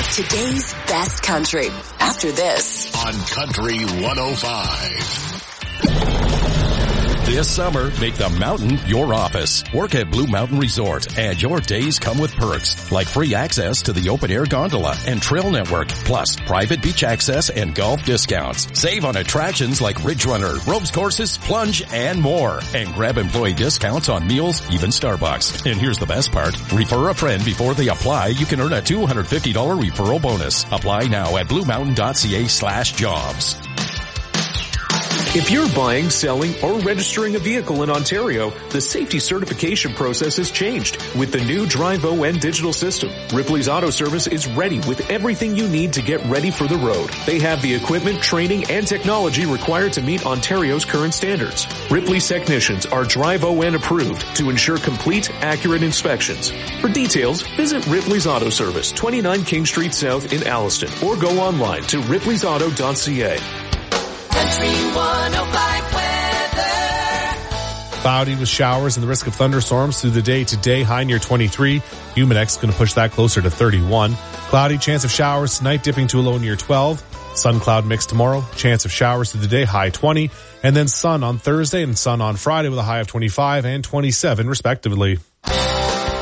today's best country. After this. On Country 105. This summer, make the mountain your office. Work at Blue Mountain Resort, and your days come with perks like free access to the open-air gondola and trail network, plus private beach access and golf discounts. Save on attractions like Ridge Runner, ropes courses, plunge, and more. And grab employee discounts on meals, even Starbucks. And here's the best part. Refer a friend before they apply. You can earn a $250 referral bonus. Apply now at bluemountain.ca/jobs. If you're buying, selling, or registering a vehicle in Ontario, the safety certification process has changed with the new Drive-O-N digital system. Ripley's Auto Service is ready with everything you need to get ready for the road. They have the equipment, training, and technology required to meet Ontario's current standards. Ripley's technicians are Drive-O-N approved to ensure complete, accurate inspections. For details, visit Ripley's Auto Service, 29 King Street South in Alliston, or go online to ripley'sauto.ca. Country 105 weather. Cloudy with showers and the risk of thunderstorms through the day today. High near 23. Humidex going to push that closer to 31. Cloudy, chance of showers tonight, dipping to a low near 12. Sun cloud mix tomorrow. Chance of showers through the day, high 20. And then sun on Thursday and sun on Friday with a high of 25 and 27 respectively.